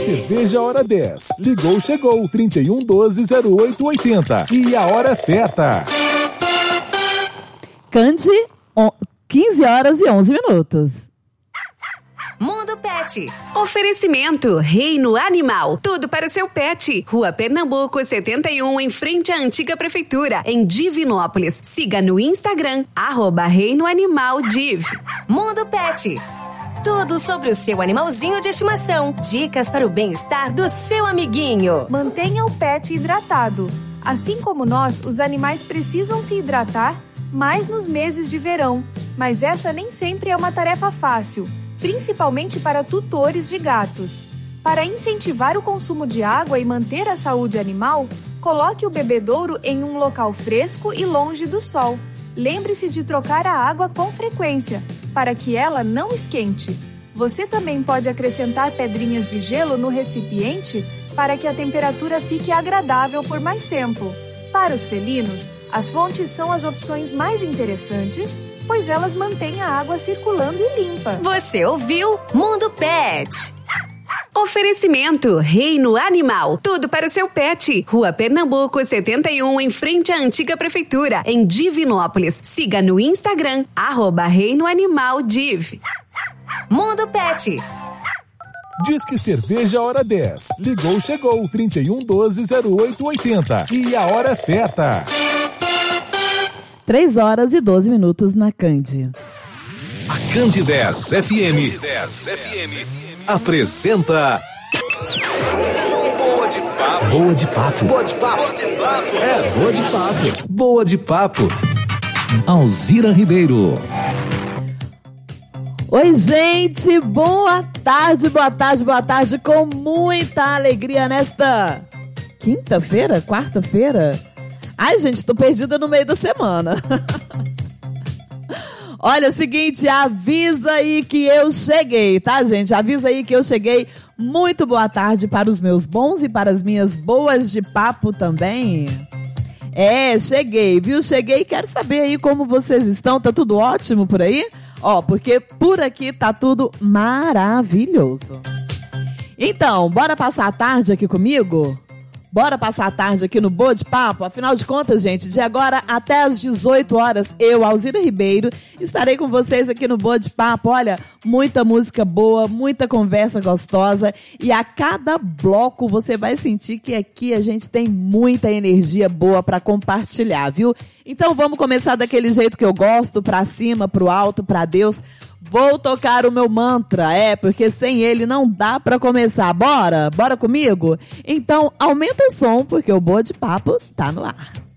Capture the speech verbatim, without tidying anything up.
Cerveja Hora dez. Ligou, chegou. trinta e um, doze, zero oito, oitenta. E a hora certa. Cande, quinze horas e onze minutos. Mundo Pet. Oferecimento Reino Animal. Tudo para o seu pet. Rua Pernambuco, setenta e um, em frente à antiga prefeitura, em Divinópolis. Siga no Instagram, arroba Reino Animal Div. Mundo Pet. Tudo sobre o seu animalzinho de estimação. Dicas para o bem-estar do seu amiguinho. Mantenha o pet hidratado. Assim como nós, os animais precisam se hidratar mais nos meses de verão. Mas essa nem sempre é uma tarefa fácil, principalmente para tutores de gatos. Para incentivar o consumo de água e manter a saúde animal, coloque o bebedouro em um local fresco e longe do sol. Lembre-se de trocar a água com frequência, para que ela não esquente. Você também pode acrescentar pedrinhas de gelo no recipiente para que a temperatura fique agradável por mais tempo. Para os felinos, as fontes são as opções mais interessantes, pois elas mantêm a água circulando e limpa. Você ouviu Mundo Pet. Oferecimento Reino Animal. Tudo para o seu pet. Rua Pernambuco, setenta e um, em frente à antiga prefeitura, em Divinópolis. Siga no Instagram, arroba Reino Animal Div. Mundo Pet. Disque Cerveja Hora dez. Ligou, chegou. trinta e um, doze, zero oito, oitenta. E a hora certa. três horas e doze minutos na Cande. A Cande dez F M. Cande dez F M. Apresenta Boa de Papo. Boa de Papo. Boa de Papo. Boa de Papo. É, Boa de Papo. Boa de Papo. Alzira Ribeiro. Oi, gente, boa tarde, boa tarde, boa tarde, com muita alegria nesta quinta-feira, quarta-feira. Ai, gente, tô perdida no meio da semana. Olha, é o seguinte, avisa aí que eu cheguei, tá, gente? Avisa aí que eu cheguei. Muito boa tarde para os meus bons e para as minhas boas de papo também. É, cheguei, viu? Cheguei e quero saber aí como vocês estão. Tá tudo ótimo por aí? Ó, porque por aqui tá tudo maravilhoso. Então, bora passar a tarde aqui comigo? Bora passar a tarde aqui no Boa de Papo? Afinal de contas, gente, de agora até às dezoito horas, eu, Alzira Ribeiro, estarei com vocês aqui no Boa de Papo. Olha, muita música boa, muita conversa gostosa. E a cada bloco você vai sentir que aqui a gente tem muita energia boa para compartilhar, viu? Então vamos começar daquele jeito que eu gosto, pra cima, pro alto, pra Deus. Vou tocar o meu mantra, é, porque sem ele não dá pra começar. Bora? Bora comigo? Então, aumenta o som, porque o Boa de Papo tá no ar.